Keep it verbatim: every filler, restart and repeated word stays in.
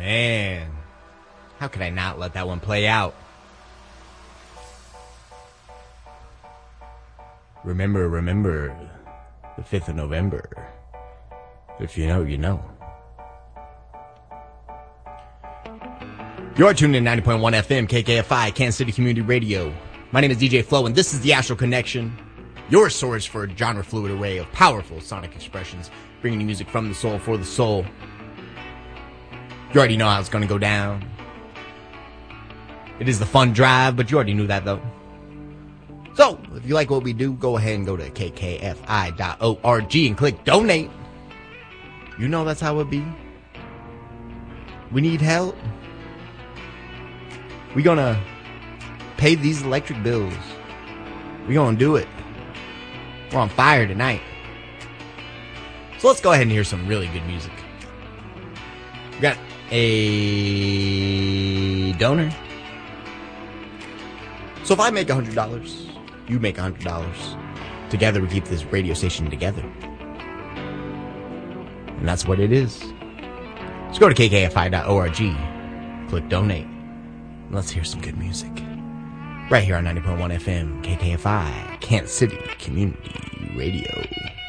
man. How could I not let that one play out? Remember, remember, the fifth of November. If you know, you know. You're tuned in ninety point one F M, K K F I, Kansas City Community Radio. My name is D J Flo, and this is the Astral Connection, your source for a genre-fluid array of powerful sonic expressions, bringing you music from the soul for the soul. You already know how it's going to go down. It is the fun drive, but you already knew that, though. So, if you like what we do, go ahead and go to K K F I dot org and click donate. You know that's how it be. We need help. We gonna pay these electric bills. We gonna do it. We're on fire tonight. So let's go ahead and hear some really good music. We got a donor. So if I make one hundred dollars, you make one hundred dollars. Together we keep this radio station together. And that's what it is. Just go to K K F I dot org, click donate, and let's hear some good music. Right here on ninety point one F M, K K F I, Kansas City Community Radio.